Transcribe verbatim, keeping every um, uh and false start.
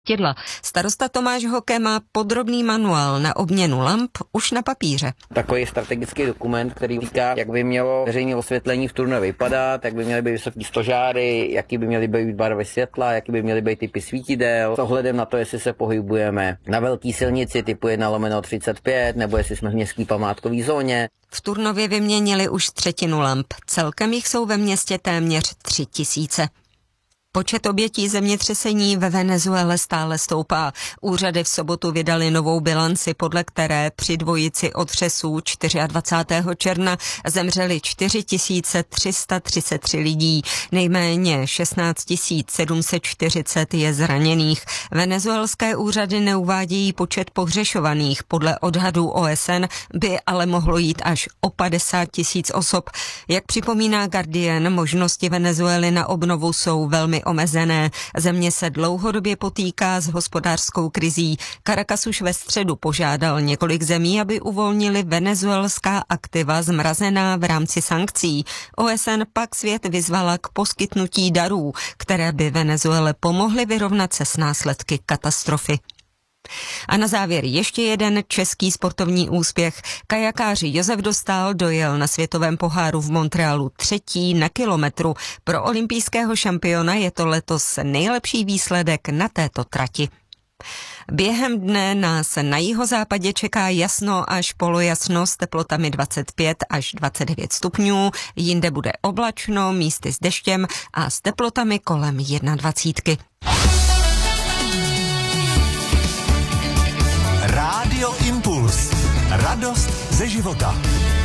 Tědla. Starosta Tomáš Hoke má podrobný manuál na obměnu lamp už na papíře. Takový strategický dokument, který říká, jak by mělo veřejné osvětlení v Turnově vypadat, jak by měly být vysoký stožáry, jaký by měly být barvy světla, jaký by měly být typy svítidel, s ohledem na to, jestli se pohybujeme na velké silnici typu jedna lomeno třicet pět, nebo jestli jsme v městské památkové zóně. V Turnově vyměnili už třetinu lamp. Celkem jich jsou ve městě téměř tři tisíce. Počet obětí zemětřesení ve Venezuele stále stoupá. Úřady v sobotu vydali novou bilanci, podle které při dvojici otřesů dvacátého čtvrtého června zemřeli čtyři tisíce tři sta třicet tři lidí. Nejméně šestnáct tisíc sedm set čtyřicet je zraněných. Venezuelské úřady neuvádějí počet pohřešovaných. Podle odhadů O S N by ale mohlo jít až o padesát tisíc osob. Jak připomíná Guardian, možnosti Venezuely na obnovu jsou velmi omezené. Země se dlouhodobě potýká s hospodářskou krizí. Caracas už ve středu požádal několik zemí, aby uvolnili venezuelská aktiva zmrazená v rámci sankcí. O S N pak svět vyzvala k poskytnutí darů, které by Venezuele pomohly vyrovnat se s následky katastrofy. A na závěr ještě jeden český sportovní úspěch. Kajakáři Josef Dostál dojel na světovém poháru v Montrealu třetí na kilometru. Pro olympijského šampiona je to letos nejlepší výsledek na této trati. Během dne nás na jihozápadě čeká jasno až polojasno s teplotami dvacet pět až dvacet devět stupňů, jinde bude oblačno, místy s deštěm a s teplotami kolem dvacet jedna. Rádio Impuls. Radost ze života.